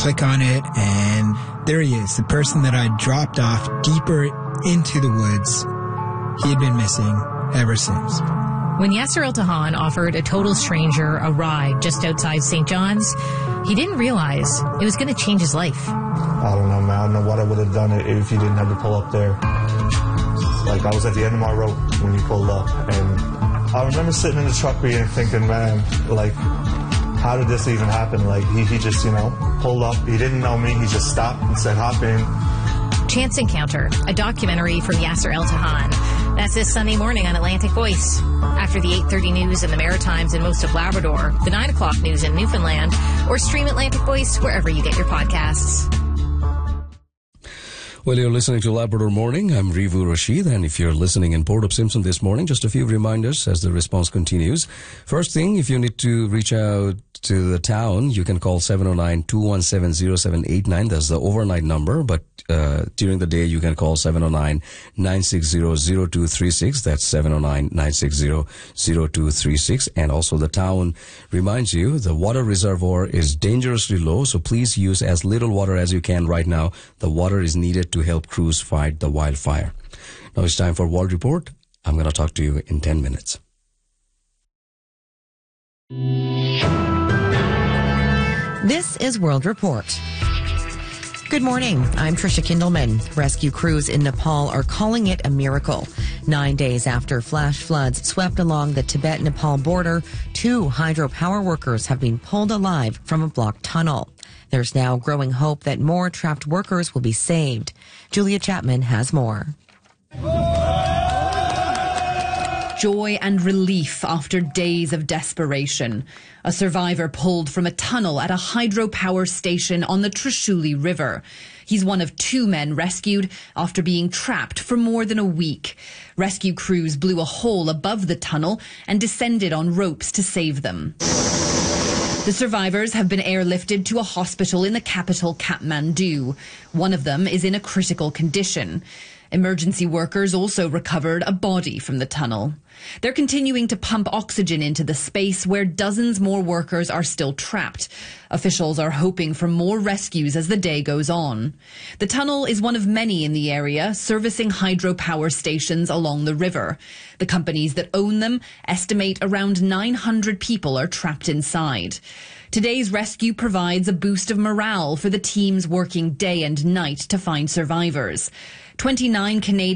click on it, and there he is, the person that I dropped off deeper into the woods. He had been missing ever since. When Yasser El-Tahan offered a total stranger a ride just outside St. John's, he didn't realize it was going to change his life. I don't know, man. I don't know what I would have done if you didn't have to pull up there. Like, I was at the end of my rope when you pulled up, and I remember sitting in the truck and thinking, man, like, how did this even happen? Like, he just, pulled up. He didn't know me. He just stopped and said, hop in. Chance Encounter, a documentary from Yasser El-Tahan. That's this Sunday morning on Atlantic Voice. After the 8:30 news in the Maritimes and most of Labrador, the 9 o'clock news in Newfoundland, or stream Atlantic Voice wherever you get your podcasts. Well, you're listening to Labrador Morning. I'm Rivu Rashid, and if you're listening in Port of Simpson this morning, just a few reminders as the response continues. First thing, if you need to reach out to the town, you can call 709-217-0789. That's the overnight number, but during the day, you can call 709-960-0236. That's 709-960-0236. And also the town reminds you the water reservoir is dangerously low, so please use as little water as you can right now. The water is needed to help crews fight the wildfire. Now it's time for World Report. I'm going to talk to you in 10 minutes. This is World Report. Good morning. I'm Trisha Kindleman. Rescue crews in Nepal are calling it a miracle. 9 days after flash floods swept along the Tibet-Nepal border, 2 hydropower workers have been pulled alive from a blocked tunnel. There's now growing hope that more trapped workers will be saved. Julia Chapman has more. Joy and relief after days of desperation. A survivor pulled from a tunnel at a hydropower station on the Trishuli River. He's one of 2 men rescued after being trapped for more than a week. Rescue crews blew a hole above the tunnel and descended on ropes to save them. The survivors have been airlifted to a hospital in the capital, Kathmandu. One of them is in a critical condition. Emergency workers also recovered a body from the tunnel. They're continuing to pump oxygen into the space where dozens more workers are still trapped. Officials are hoping for more rescues as the day goes on. The tunnel is one of many in the area, servicing hydropower stations along the river. The companies that own them estimate around 900 people are trapped inside. Today's rescue provides a boost of morale for the teams working day and night to find survivors. 29 Canadian